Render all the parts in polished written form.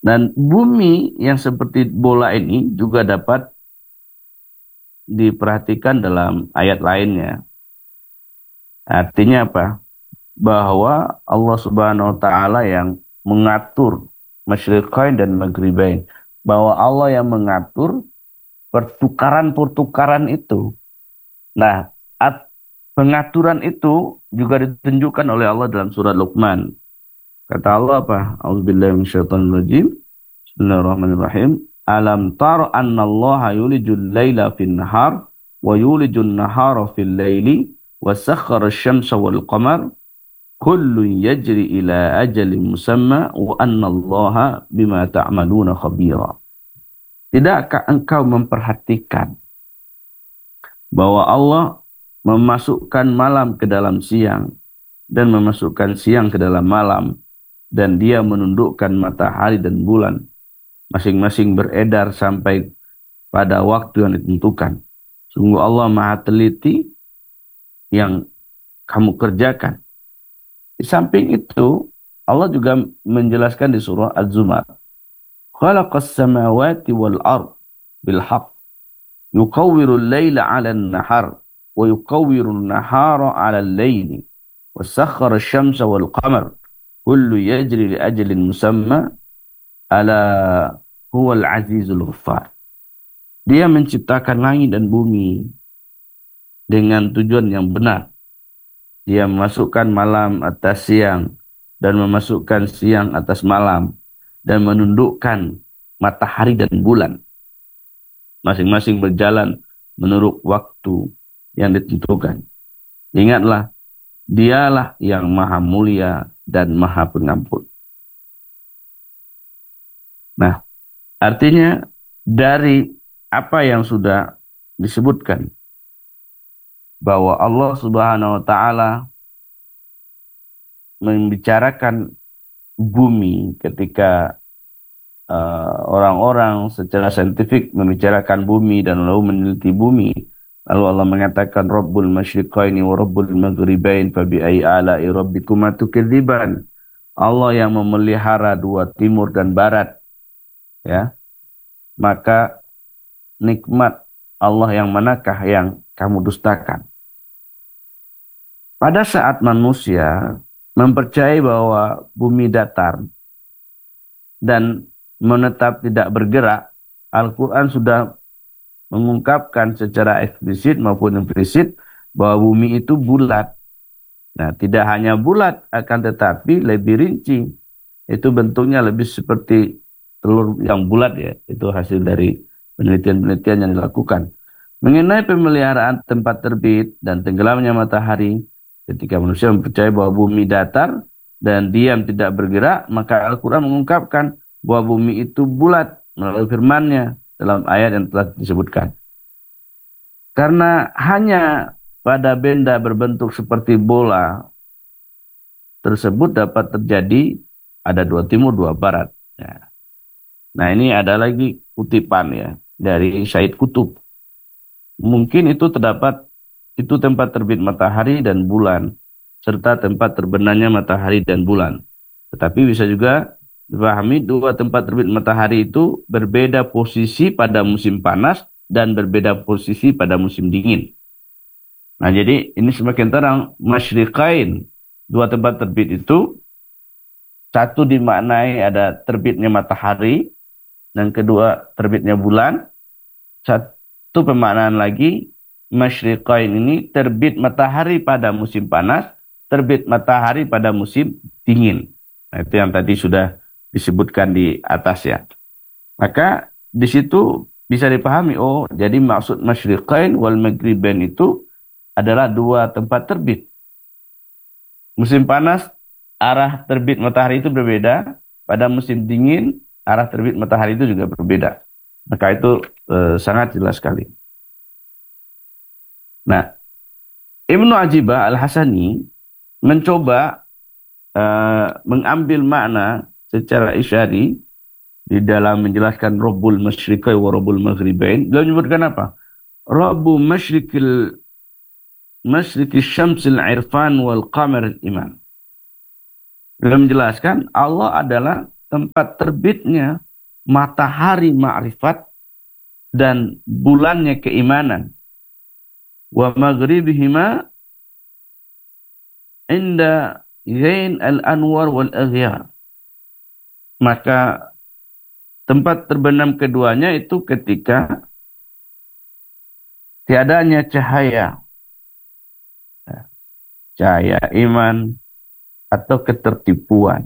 Dan bumi yang seperti bola ini juga dapat diperhatikan dalam ayat lainnya. Artinya apa? Bahwa Allah Subhanahu wa taala yang mengatur masyriqain dan maghribain. Bahwa Allah yang mengatur pertukaran-pertukaran itu. Nah, pengaturan itu juga ditunjukkan oleh Allah dalam surat Luqman. Kata Allah apa? A'udzubillahi minasyaitonirrajim. Bismillahirrahmanirrahim. Alam tara annallaha yulijul laila fin nahar wa yulijun nahara fil laili wa sakhkhara asy-syamsa wal qamar kullun yajri ila ajalin musamma wa annallaha bima ta'maluna khabira. Tidakkah engkau memperhatikan bahwa Allah memasukkan malam ke dalam siang dan memasukkan siang ke dalam malam, dan dia menundukkan matahari dan bulan masing-masing beredar sampai pada waktu yang ditentukan. Sungguh Allah Maha teliti yang kamu kerjakan. Di samping itu, Allah juga menjelaskan di surah Az-Zumar, khalaqas samawati wal ard bil haqq yukawwiru al-laila 'ala an-nahar wa yukawwiru an-nahara 'ala al-laili wa sakhkhara asy-syamsa wal qamar kullu yajri li ajalin musamma ala huwal azizul ghaffar. Dia menciptakan langit dan bumi dengan tujuan yang benar. Dia memasukkan malam atas siang dan memasukkan siang atas malam dan menundukkan matahari dan bulan. Masing-masing berjalan menurut waktu yang ditentukan. Ingatlah, dialah yang maha mulia dan maha pengampun. Nah, artinya dari apa yang sudah disebutkan, bahwa Allah Subhanahu wa taala membicarakan bumi ketika orang-orang secara saintifik membicarakan bumi dan lalu meneliti bumi. Lalu Allah mengatakan Rabbul Masyriqaini wa Rabbul Maghribain fa bi ayyi ala'i rabbikuma tukadziban. Allah yang memelihara dua timur dan barat, ya. Maka nikmat Allah yang manakah yang kamu dustakan? Pada saat manusia mempercayai bahwa bumi datar dan menetap tidak bergerak, Al-Quran sudah mengungkapkan secara eksplisit maupun implisit bahwa bumi itu bulat. Nah, tidak hanya bulat, akan tetapi lebih rinci. Itu bentuknya lebih seperti telur yang bulat, ya. Itu hasil dari penelitian-penelitian yang dilakukan. Mengenai pemeliharaan tempat terbit dan tenggelamnya matahari, ketika manusia mempercayai bahwa bumi datar dan diam tidak bergerak, maka Al-Quran mengungkapkan bahwa bumi itu bulat melalui firman-Nya dalam ayat yang telah disebutkan. Karena hanya pada benda berbentuk seperti bola tersebut dapat terjadi ada dua timur, dua barat. Ya. Nah, ini ada lagi kutipan, ya, dari Said Kutub. Mungkin itu terdapat itu tempat terbit matahari dan bulan, serta tempat terbenamnya matahari dan bulan. Tetapi bisa juga dipahami dua tempat terbit matahari itu berbeda posisi pada musim panas dan berbeda posisi pada musim dingin. Nah, jadi ini semakin terang, masyriqain, dua tempat terbit itu, satu dimaknai ada terbitnya matahari, dan kedua terbitnya bulan. Satu pemaknaan lagi, masyriqain ini terbit matahari pada musim panas, terbit matahari pada musim dingin. Nah, itu yang tadi sudah disebutkan di atas, ya. Maka di situ bisa dipahami, oh, jadi maksud masyriqain wal maghribain itu adalah dua tempat terbit. Musim panas, arah terbit matahari itu berbeda. Pada musim dingin, arah terbit matahari itu juga berbeda. Maka itu sangat jelas sekali. Nah, Ibnu Ajibah Al-Hasani mencoba mengambil makna secara isyari di dalam menjelaskan Rabbul Masyriqai wa Rabbul Maghribain. Dia menyebutkan apa? Rabbu Masyriqi Syamsil Irfan wal Qamar Iman. Dia menjelaskan Allah adalah tempat terbitnya matahari ma'rifat dan bulannya keimanan. Wa maghribihima inda ghain al-anwar wal aghyar. Maka tempat terbenam keduanya itu ketika tiadanya cahaya. Cahaya iman atau ketertipuan.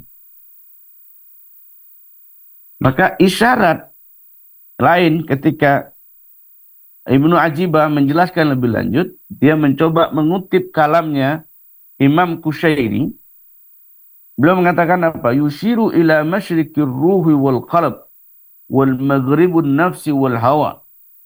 Maka isyarat lain ketika Ibnu Ajibah menjelaskan lebih lanjut, dia mencoba mengutip kalamnya Imam Kusyairi. Beliau mengatakan apa? Yushiru ila masyrikir ruhi wal qalb wal maghribun nafsi wal hawa.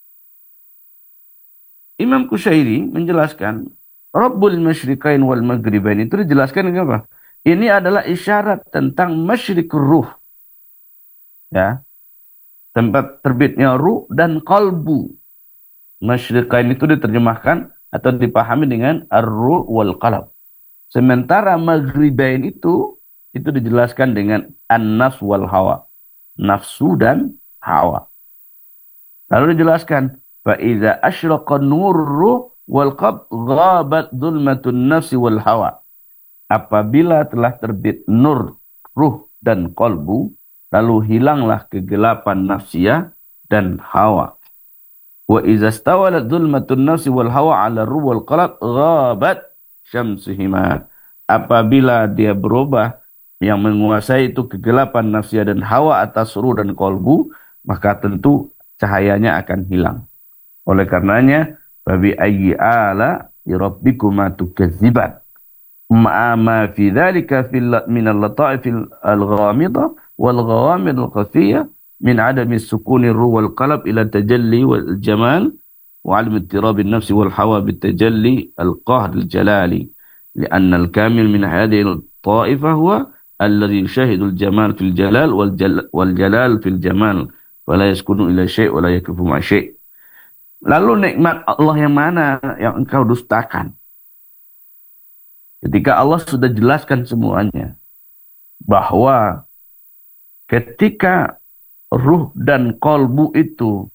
Imam Kusyairi menjelaskan Rabbul Masyriqain wal Maghribain itu dijelaskan dengan apa? Ini adalah isyarat tentang masyrikur ruh. Ya. Tempat terbitnya ruh dan qalbu. Masyriqain itu diterjemahkan atau dipahami dengan ar-ruh wal qalb. Sementara Maghribain itu dijelaskan dengan an-nafs wal hawa. Nafsu dan hawa. Lalu dijelaskan fa iza asyraqa nurru wal qalb ghabat dhulmatun nafsi wal hawa. Apabila telah terbit nur ruh dan qalbu, lalu hilanglah kegelapan nafsiyah dan hawa. Wa iza stawalat dhulmatun nafsi wal hawa ala ruh wal qalb ghabat syamsuhima. Apabila dia berubah, yang menguasai itu kegelapan nafsiyah dan hawa atas ruh dan qalbu, maka tentu cahayanya akan hilang. Oleh karenanya, fabi ayyi ala rabbikuma tukadziban. Ma fi dzalika min al-lata'if al-ghamidah wal ghawamid al-khafiyah min adami sukuni ruh wal qalb ila tajalli wal jamal wa 'ilm ittirab an-nafs wal hawa bit tajalli al-qahr al-jalali. لأن الكامل من هذه الطائفة هو الذي يشاهد الجمال في الجلال والجلال في الجمال ولا يسكن إلى شيء ولا يكف مع شيء. Lalu nikmat Allah yang mana yang engkau dustakan? Ketika Allah sudah jelaskan semuanya bahwa ketika ruh dan kolbu itu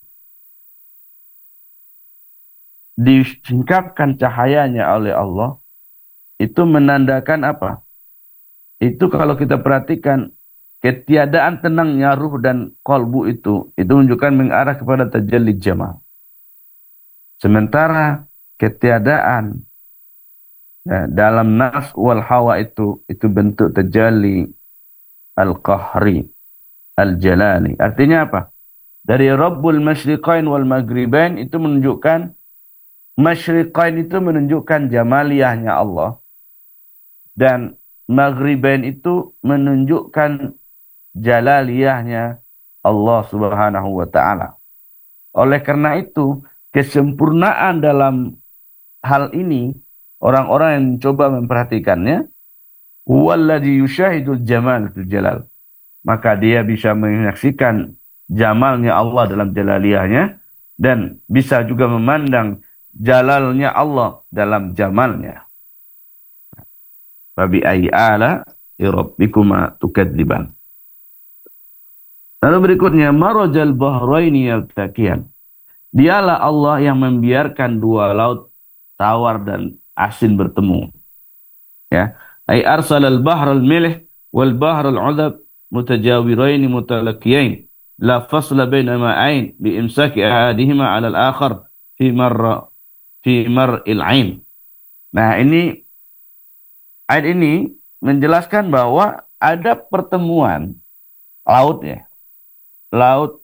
disingkapkan cahayanya oleh Allah, itu menandakan apa? Itu kalau kita perhatikan ketiadaan tenangnya ruh dan kolbu itu menunjukkan mengarah kepada tajalli jamal. Sementara ketiadaan dalam nafs wal hawa itu bentuk tajalli al-qahri al-jalali. Artinya apa? Dari Rabbul Masyriqain wal Maghribain itu menunjukkan Masyriqain itu menunjukkan jamaliyahnya Allah. Dan Maghribain itu menunjukkan jalaliyahnya Allah Subhanahu wa ta'ala. Oleh karena itu, kesempurnaan dalam hal ini, orang-orang yang coba memperhatikannya, huwallazi yusyahidul jamal fil jalal. Maka dia bisa menyaksikan jamalnya Allah dalam jalaliyahnya, dan bisa juga memandang jalalnya Allah dalam jamalnya. Fabi ayyi ala rabbikuma tukadziban. Lalu berikutnya marajal bahraini yaltaqiyan. Dialah Allah yang membiarkan dua laut tawar dan asin bertemu. Ya, ay arsalal bahral milh wal bahral udab mutajawirain mutalaqiyain la fasla baina ma'ain bi imsaki ahadihima 'ala al-akhar fi mar'il 'ain. Nah, ayat ini menjelaskan bahwa ada pertemuan laut ya. Laut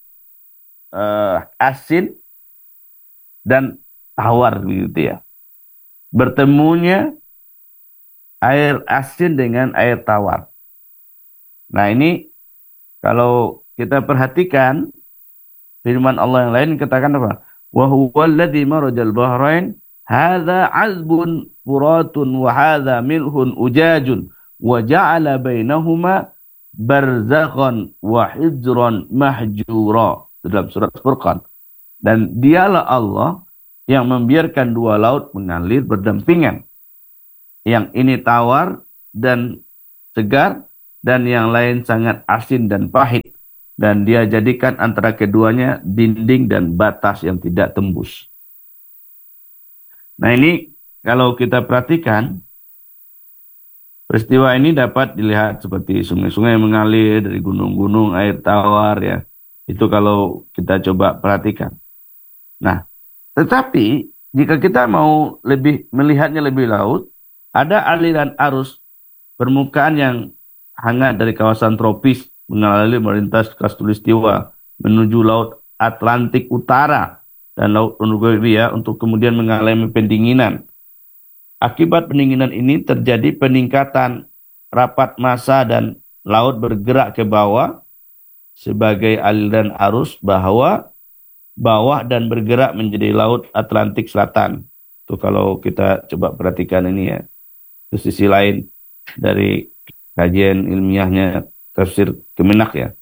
asin dan tawar gitu ya. Bertemunya air asin dengan air tawar. Nah, ini kalau kita perhatikan firman Allah yang lain katakan apa? Wa huwal ladzi marajal bahrain hadza 'azbun furatun wa hadza milhun ujajun wa ja'ala bainahuma barzakhan wa hijran mahjura dalam surat Furqan. Dan dialah Allah yang membiarkan dua laut mengalir berdampingan. Yang ini tawar dan segar, dan yang lain sangat asin dan pahit. Dan dia jadikan antara keduanya dinding dan batas yang tidak tembus. Nah ini kalau kita perhatikan, peristiwa ini dapat dilihat seperti sungai-sungai mengalir dari gunung-gunung, air tawar ya. Itu kalau kita coba perhatikan. Nah, tetapi jika kita mau melihatnya lebih laut, ada aliran arus permukaan yang hangat dari kawasan tropis mengalir melintas khatulistiwa menuju Laut Atlantik Utara dan Laut Norwegia untuk kemudian mengalami pendinginan. Akibat pendinginan ini terjadi peningkatan rapat massa dan laut bergerak ke bawah sebagai aliran arus bawah dan bergerak menjadi Laut Atlantik Selatan. Itu kalau kita coba perhatikan ini ya. Itu sisi lain dari kajian ilmiahnya tafsir Kemenak ya.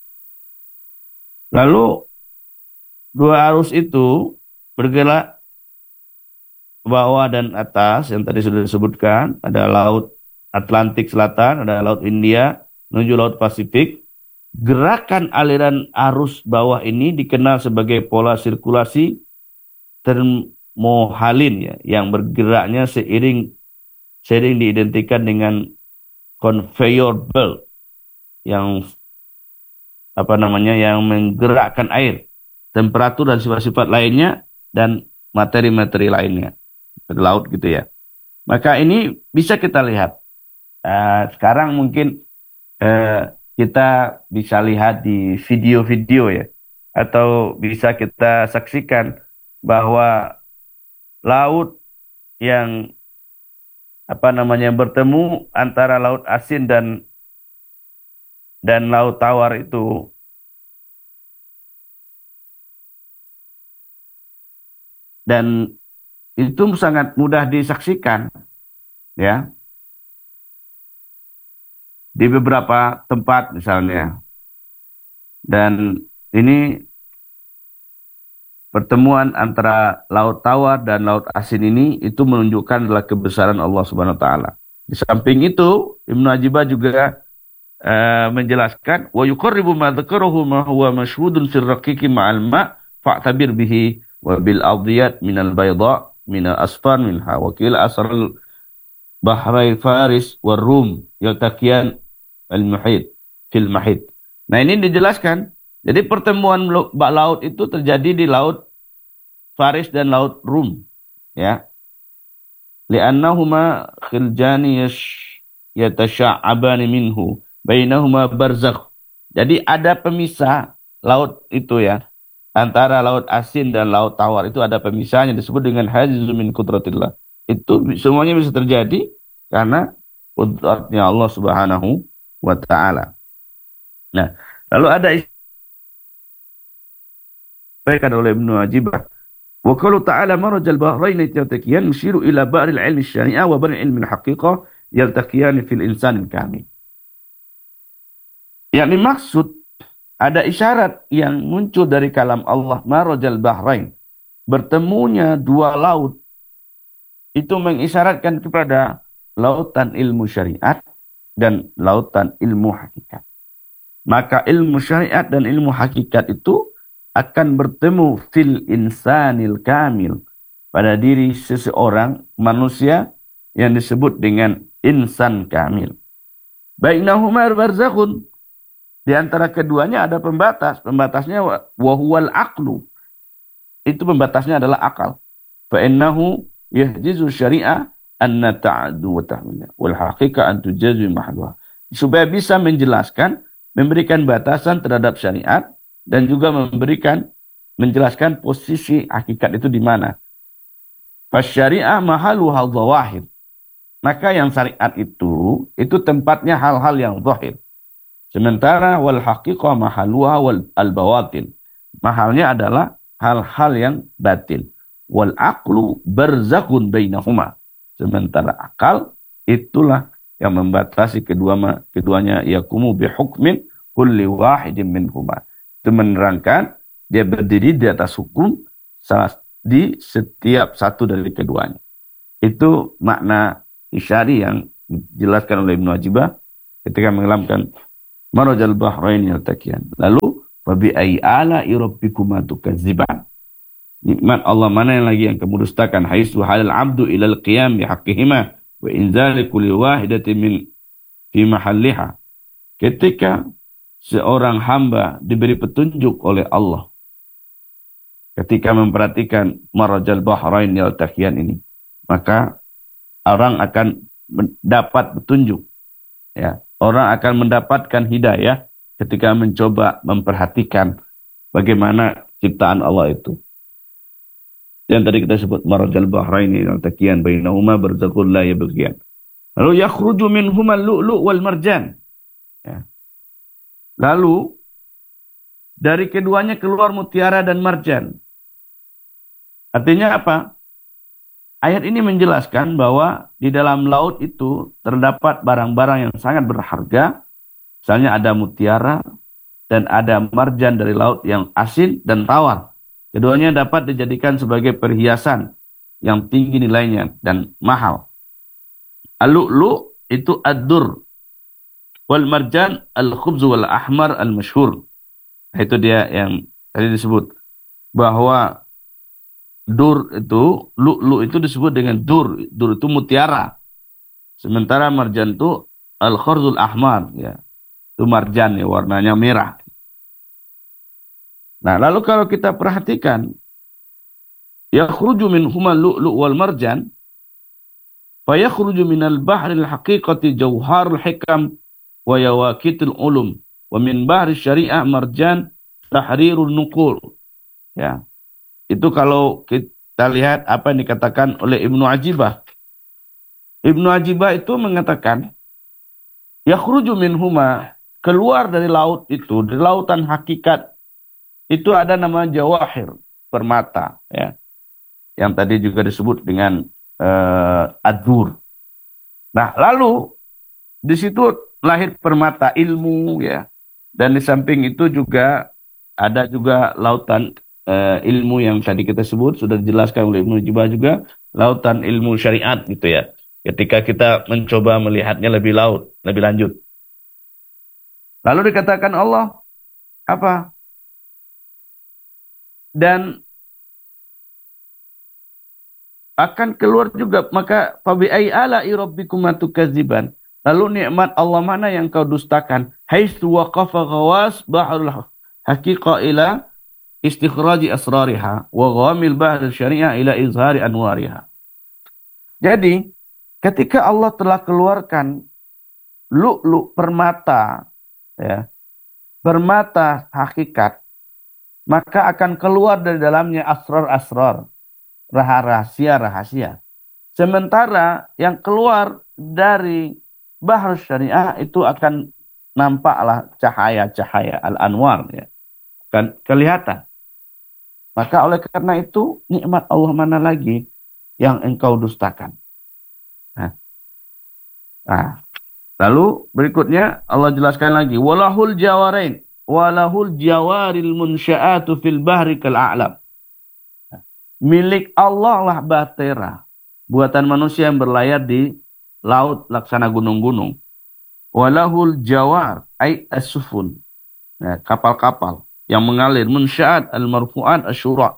Lalu dua arus itu bergerak bawah dan atas yang tadi sudah disebutkan. Ada Laut Atlantik Selatan, ada Laut India menuju Laut Pasifik. Gerakan aliran arus bawah ini dikenal sebagai pola sirkulasi termohalin ya, yang bergeraknya sering diidentikan dengan conveyor belt yang yang menggerakkan air, temperatur dan sifat-sifat lainnya dan materi-materi lainnya ke laut gitu ya. Maka ini bisa kita lihat. Sekarang mungkin kita bisa lihat di video-video ya, atau bisa kita saksikan bahwa laut yang bertemu antara laut asin dan laut tawar itu dan itu sangat mudah disaksikan ya di beberapa tempat misalnya. Dan ini pertemuan antara laut tawar dan laut asin ini itu menunjukkan adalah kebesaran Allah Subhanahu wa taala. Di samping itu, Ibnu Ajibah juga menjelaskan wa yuqarribu ma dzakarahu ma huwa mashhudun fil raqiqi ma'al ma' fa'tabir bihi wa bil adiyat minal bayda minal asfar minha wa qila asral bahrai faris war rum yaltaqiyan al muhit fil mahit. Nah ini dijelaskan. Jadi pertemuan laut itu terjadi di Laut Faris dan Laut Rum ya. Li'annahuma khiljani yatasha'abani minhu bainahuma barzakh. Jadi ada pemisah laut itu ya. Antara Laut Asin dan Laut Tawar itu ada pemisahnya disebut dengan hajizun min qudratillah. Itu semuanya bisa terjadi karena qudratnya Allah Subhanahu wa taala. Nah, lalu ada disampaikan oleh Ibnu Ajibah wa qalu ta'ala marajal bahrain yaltaqiyan yushiru ila ba'ril ilmi syari'ah wa ba'ril ilmi haqiqah yaltaqiyan fil insanil kamil. Yang dimaksud ada isyarat yang muncul dari kalam Allah marajal bahrain, bertemunya dua laut itu mengisyaratkan kepada lautan ilmu syariat dan lautan ilmu hakikat. Maka ilmu syariat dan ilmu hakikat itu akan bertemu fil insanil kamil, pada diri seseorang manusia yang disebut dengan insan kamil. Bainahuma barzakhun, di antara keduanya ada pembatas. Pembatasnya wahuwal aqlu, itu pembatasnya adalah akal. Fa innahu yahjizu syari'ah anna ta'adu wa tahmilna wal haqiqah an tujazu mahduha. Supaya bisa menjelaskan, memberikan batasan terhadap syariat dan juga menjelaskan posisi hakikat itu di mana. Fasyari'ah mahaluha dhawahir. Maka yang syariat itu tempatnya hal-hal yang zahir. Sementara wal haqiqah mahaluha wal al-bawatin. Mahalnya adalah hal-hal yang batin. Wal aqlu barzakhun bainahuma. Sementara akal itulah yang membatasi keduanya yakumu bihukmin kulli wahidin minhuma. Itu menerangkan dia berdiri di atas hukum di setiap satu dari keduanya. Itu makna isyari yang dijelaskan oleh Ibnu Ajibah ketika mengelamkan Marajal bahrain yaltaqiyan. Lalu fa bi ayyi ala'i rabbikuma tukadziban. Nikmat Allah mana yang lagi yang kamu dustakan? Haitsu halal abdu ilal qiyam bi haqqihima wa inzali kulli wahidatin min fi mahalliha. Ketika seorang hamba diberi petunjuk oleh Allah ketika memperhatikan marajal bahrain yaltaqiyan ini, maka orang akan mendapat petunjuk, ya. Orang akan mendapatkan hidayah ketika mencoba memperhatikan bagaimana ciptaan Allah itu. Yang tadi kita sebut marajal bahraini yaltaqiyan bainahuma barzakhun la yabghiyan. Lalu yakhruju minhuma al-lu'lu' wal marjan. Ya. Lalu dari keduanya keluar mutiara dan marjan. Artinya apa? Ayat ini menjelaskan bahwa di dalam laut itu terdapat barang-barang yang sangat berharga. Misalnya ada mutiara dan ada marjan dari laut yang asin dan tawar. Keduanya dapat dijadikan sebagai perhiasan yang tinggi nilainya dan mahal. Al-lu'lu' itu ad-dur. Wal marjan al-khubz wal ahmar al-masyhur. Itu dia yang tadi disebut. Bahwa dur itu, lu'lu' itu disebut dengan dur. Dur itu mutiara. Sementara marjan itu al-khurzul ahmar. Ya. Itu marjan ya, warnanya merah. Nah, lalu kalau kita perhatikan, yakhruju minhuma lu'lu' wal marjan, fa yakhruju minal bahril haqiqati jauharul hikam wa yawaqitul ulum, wa min bahri syariah marjan tahrirul nuqul. Ya. Itu kalau kita lihat apa yang dikatakan oleh Ibnu Ajibah. Ibnu Ajibah itu mengatakan, yakhruju minhuma, keluar dari laut itu, dari lautan hakikat, itu ada nama jawahir, permata, ya. Yang tadi juga disebut dengan ad-dur. Nah, lalu di situ lahir permata ilmu, ya. Dan di samping itu juga ada juga lautan ilmu yang tadi kita sebut, sudah dijelaskan oleh Ibnu Jibah juga, lautan ilmu syariat gitu ya. Ketika kita mencoba melihatnya lebih lanjut. Lalu dikatakan Allah apa? Dan akan keluar juga, maka fabi ayyi ala'i rabbikuma tukadziban. Lalu nikmat Allah mana yang kau dustakan? Haitsu waqafa ghawas bahrul haqiqa ila istikhraji asrariha wa ghamil bahr syariah ila izhari anwariha. Jadi, ketika Allah telah keluarkan lu'lu' permata, ya, permata hakikat, maka akan keluar dari dalamnya asrar-asrar, rahasia-rahasia. Sementara yang keluar dari bahr syariah itu akan nampaklah cahaya-cahaya al-anwar, ya, akan kelihatan. Maka oleh karena itu nikmat Allah mana lagi yang engkau dustakan? Nah, lalu berikutnya Allah jelaskan lagi, walahul jawarain walahul jawaril munsya'atu fil bahri kal a'lam. Milik Allah lah bahtera, buatan manusia yang berlayar di laut laksana gunung-gunung. Walahul jawar ay as-sufun, ya, kapal-kapal yang mengalir, munsya'at al-marfu'at asyura,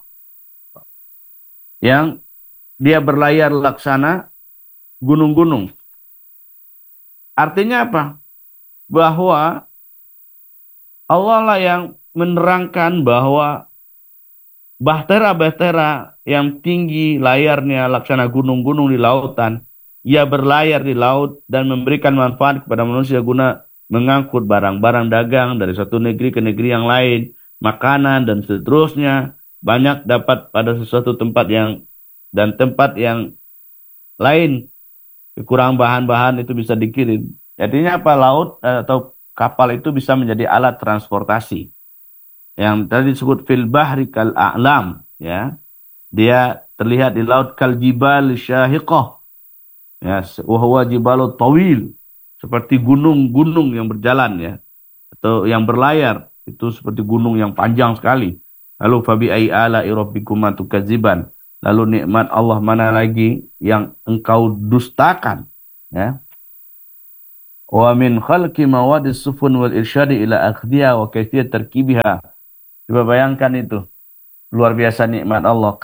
yang dia berlayar laksana gunung-gunung. Artinya apa? Bahwa Allah lah yang menerangkan bahwa bahtera-bahtera yang tinggi layarnya laksana gunung-gunung di lautan, ia berlayar di laut dan memberikan manfaat kepada manusia guna mengangkut barang-barang dagang dari satu negeri ke negeri yang lain, makanan dan seterusnya, banyak dapat pada sesuatu tempat yang lain kekurangan bahan-bahan itu bisa dikirim. Artinya apa? Laut atau kapal itu bisa menjadi alat transportasi. Yang tadi disebut fil bahri kal a'lam, ya. Dia terlihat di laut kal jibal syahiqah. Ya, wa huwa jibalut tawil, seperti gunung-gunung yang berjalan, ya. Atau yang berlayar, itu seperti gunung yang panjang sekali. Lalu fabi ayyi ala'i rabbikuma tukadziban. Lalu nikmat Allah mana lagi yang engkau dustakan, ya. Wa min khalqi mawadis sufun wal irsyadi ila akhdiha wa kaifiyat terkibiha. Coba bayangkan itu. Luar biasa nikmat Allah.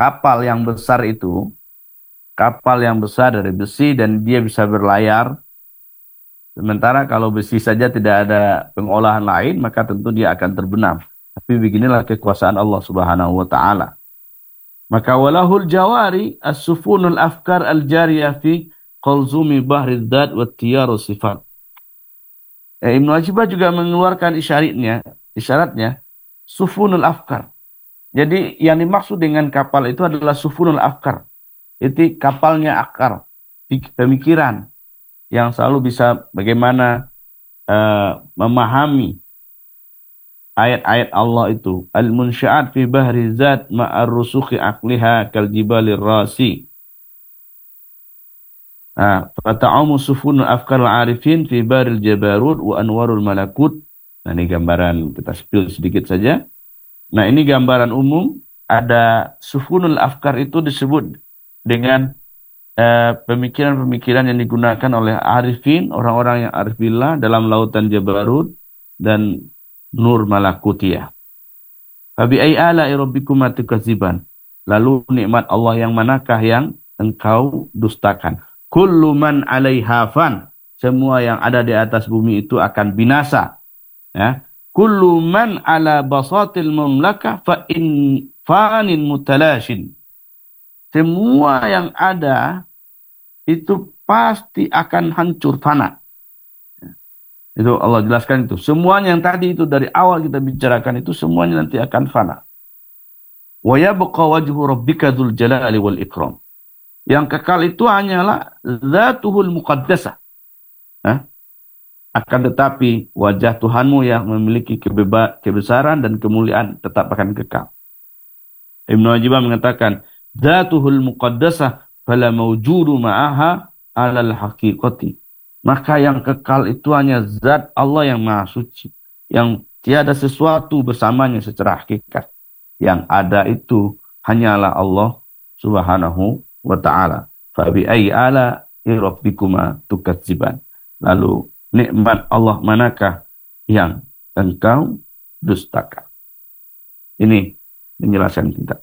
Kapal yang besar dari besi dan dia bisa berlayar. Sementara kalau besi saja tidak ada pengolahan lain, maka tentu dia akan terbenam. Tapi beginilah kekuasaan Allah Subhanahu wa taala. Maka walahul jawari as-sufunul afkar al-jariyah fi qalzumi bahri dzat wa tiyaru sifat. Ibnu Ajibah juga mengeluarkan isyaratnya sufunul afkar. Jadi yang dimaksud dengan kapal itu adalah sufunul afkar. Itu kapalnya akar, pemikiran yang selalu bisa bagaimana memahami ayat-ayat Allah itu. Al-munsya'at fi bahri zat ma'ar rusukhi aqliha kal jibalir rasi. Fata'amu sufunul afkar al-arifin fi baril jabarut wa anwarul malakut. Nah, ini gambaran, kita spill sedikit saja. Nah, ini gambaran umum. Ada sufunul afkar itu disebut dengan pemikiran-pemikiran yang digunakan oleh arifin, orang-orang yang arif billah dalam lautan Jabarut dan Nur Malakutiyah. Fabi ayyi ala'i rabbikuma tukadziban. Lalu nikmat Allah yang manakah yang engkau dustakan? Kullu man 'alaiha fan. Semua yang ada di atas bumi itu akan binasa. Ya. Kullu man 'ala basatil mamlakah fa in fanin mutalashin. Semua yang ada itu pasti akan hancur, fana. Itu Allah jelaskan itu. Semuanya yang tadi itu dari awal kita bicarakan itu semuanya nanti akan fana. Wa yabqa wajhu rabbika dzul jalali wal ikram. Yang kekal itu hanyalah zatuhul muqaddasah. Akan tetapi wajah Tuhanmu yang memiliki kebesaran dan kemuliaan tetap akan kekal. Ibnu Ajibah mengatakan, zatuhul muqaddasah fala mawjudu ma'aha alal haqiqati. Maka yang kekal itu hanya zat Allah yang maha suci, yang tiada sesuatu bersamanya secara hakikat. Yang ada itu hanyalah Allah Subhanahu wa ta'ala. Fa bi ayyi ala rabbikuma tukadziban. Lalu nikmat Allah manakah yang engkau dustakan? Ini penjelasan kita.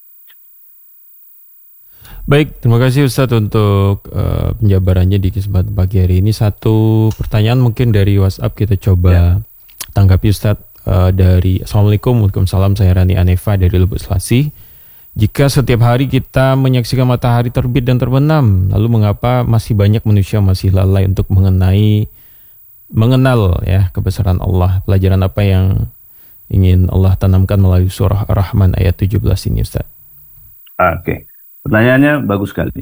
Baik, terima kasih Ustadz untuk penjabarannya di kesempatan pagi hari ini. Satu pertanyaan mungkin dari WhatsApp kita coba tanggapi Ustadz dari Assalamualaikum, Waalaikumsalam, saya Rani Anefa dari Lubuk Selasi. Jika setiap hari kita menyaksikan matahari terbit dan terbenam, lalu mengapa masih banyak manusia masih lalai untuk mengenal ya kebesaran Allah? Pelajaran apa yang ingin Allah tanamkan melalui surah Ar-Rahman ayat 17 ini Ustadz? Oke. Pertanyaannya bagus sekali.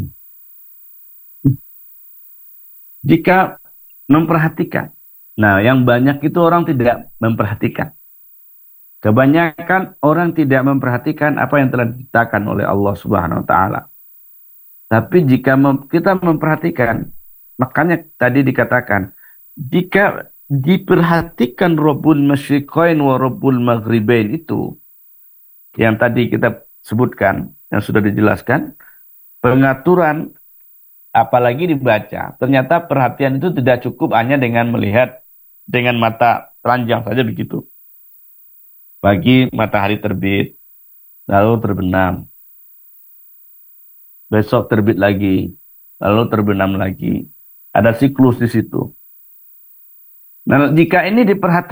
Jika memperhatikan, nah yang banyak itu orang tidak memperhatikan. Kebanyakan orang tidak memperhatikan apa yang telah diciptakan oleh Allah Subhanahu wa taala. Tapi jika kita memperhatikan, makanya tadi dikatakan, jika diperhatikan Rabbul Masyriqain wa Rabbul Maghribain itu, yang tadi kita sebutkan, yang sudah dijelaskan, pengaturan apalagi dibaca. Ternyata perhatian itu tidak cukup hanya dengan melihat dengan mata telanjang saja begitu. Pagi matahari terbit, lalu terbenam. Besok terbit lagi, lalu terbenam lagi. Ada siklus di situ. Nah, jika ini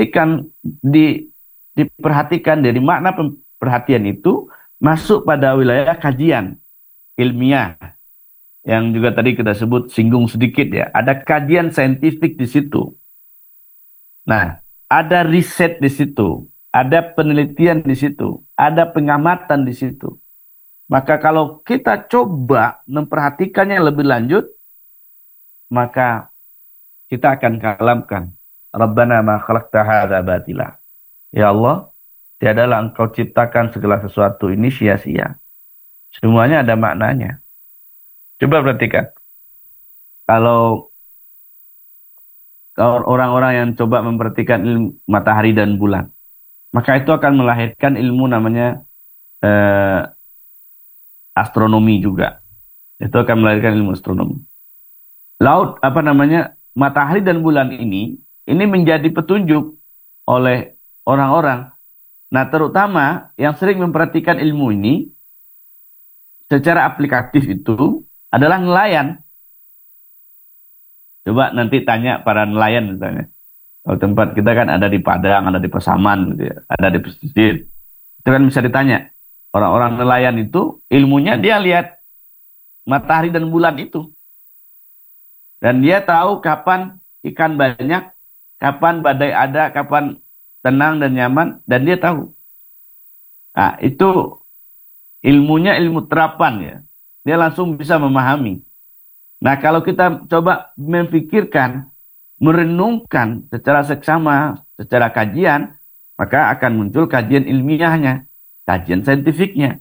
diperhatikan dari makna perhatian itu, masuk pada wilayah kajian ilmiah yang juga tadi kita singgung sedikit ya. Ada kajian saintifik di situ. Nah, ada riset di situ, ada penelitian di situ, ada pengamatan di situ. Maka kalau kita coba memperhatikannya lebih lanjut, maka kita akan kalamkan, Rabbana ma khalaqta hadza batila. Ya Allah, tiadalah engkau ciptakan segala sesuatu ini sia-sia. Semuanya ada maknanya. Coba perhatikan. Kalau orang-orang yang coba memperhatikan ilmu matahari dan bulan, maka itu akan melahirkan ilmu namanya astronomi juga. Itu akan melahirkan ilmu astronomi. Laut, matahari dan bulan ini menjadi petunjuk oleh orang-orang. Nah, terutama yang sering memperhatikan ilmu ini secara aplikatif itu adalah nelayan. Coba nanti tanya para nelayan misalnya. Kalau tempat kita kan ada di Padang, ada di Pasaman, gitu ya, ada di pesisir. Itu kan bisa ditanya. Orang-orang nelayan itu ilmunya dia lihat matahari dan bulan itu. Dan dia tahu kapan ikan banyak, kapan badai ada, kapan tenang dan nyaman, dan dia tahu. Nah, itu ilmunya ilmu terapan ya. Dia langsung bisa memahami. Nah, kalau kita coba memikirkan, merenungkan secara seksama, secara kajian, maka akan muncul kajian ilmiahnya, kajian saintifiknya.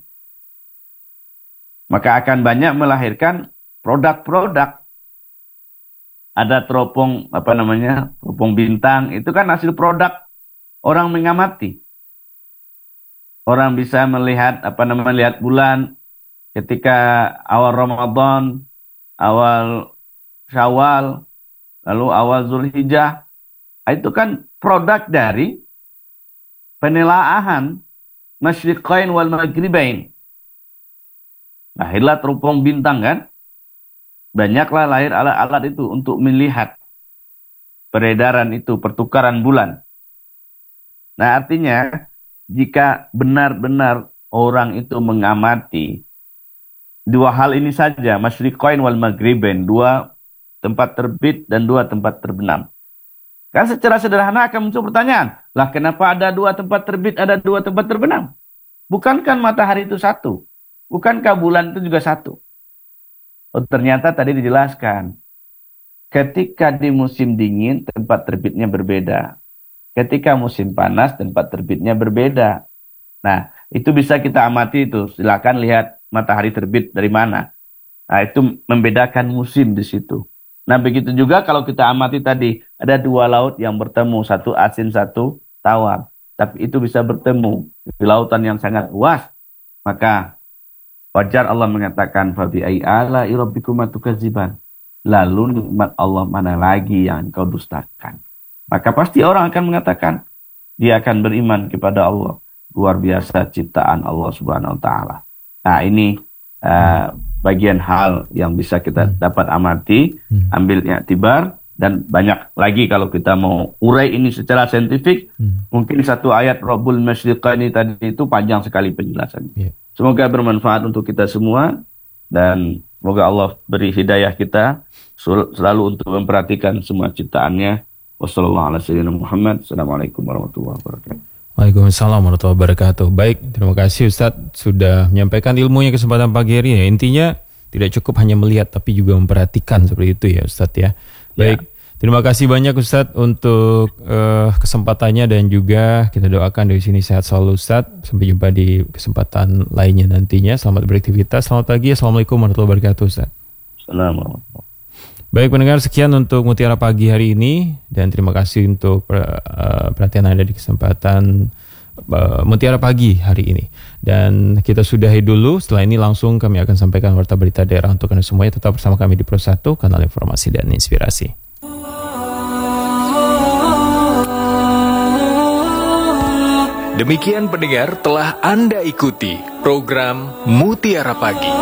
Maka akan banyak melahirkan produk-produk. Ada teropong, teropong bintang, itu kan hasil produk orang mengamati. Orang bisa melihat, lihat bulan ketika awal Ramadan, awal Syawal, lalu awal Zulhijjah. Itu kan produk dari penelaahan masyriqain wal maghribain. Lahirlah teropong bintang kan. Banyaklah lahir alat-alat itu untuk melihat peredaran itu, pertukaran bulan. Nah, artinya jika benar-benar orang itu mengamati dua hal ini saja, masyriqain wal maghribain, dua tempat terbit dan dua tempat terbenam. Kan secara sederhana akan muncul pertanyaan, lah kenapa ada dua tempat terbit, ada dua tempat terbenam? Bukankah matahari itu satu? Bukankah bulan itu juga satu? Oh, ternyata tadi dijelaskan, ketika di musim dingin tempat terbitnya berbeda. Ketika musim panas tempat terbitnya berbeda. Nah, itu bisa kita amati itu. Silakan lihat matahari terbit dari mana. Nah, itu membedakan musim di situ. Nah, begitu juga kalau kita amati tadi, ada dua laut yang bertemu, satu asin, satu tawar. Tapi itu bisa bertemu di lautan yang sangat luas. Maka wajar Allah mengatakan, Fabi ai ala rabbikuma tukadziban. Lalu nikmat Allah mana lagi yang engkau dustakan? Maka pasti orang akan mengatakan, dia akan beriman kepada Allah. Luar biasa ciptaan Allah Subhanahu wa Ta'ala. Nah, ini bagian hal yang bisa kita dapat amati, ambil i'tibar, dan banyak lagi kalau kita mau urai ini secara saintifik. Mungkin satu ayat Rabbul Masyriqaini tadi itu panjang sekali penjelasannya. Semoga bermanfaat untuk kita semua, dan semoga Allah beri hidayah kita selalu untuk memperhatikan semua ciptaannya. Wassalamualaikum warahmatullahi wabarakatuh. Waalaikumsalam warahmatullahi wabarakatuh. Baik, terima kasih Ustadz sudah menyampaikan ilmunya kesempatan pagi hari ini. Intinya tidak cukup hanya melihat tapi juga memperhatikan seperti itu ya Ustadz ya. Baik, terima kasih banyak Ustadz untuk kesempatannya, dan juga kita doakan dari sini sehat selalu Ustadz. Sampai jumpa di kesempatan lainnya nantinya. Selamat beraktivitas, selamat pagi. Assalamualaikum warahmatullahi wabarakatuh Ustadz. Assalamualaikum. Baik pendengar, sekian untuk Mutiara Pagi hari ini, dan terima kasih untuk perhatian Anda di kesempatan Mutiara Pagi hari ini. Dan kita sudahi dulu, setelah ini langsung kami akan sampaikan warta berita daerah untuk Anda semuanya. Tetap bersama kami di Pro 1, kanal informasi dan inspirasi. Demikian pendengar, telah Anda ikuti program Mutiara Pagi.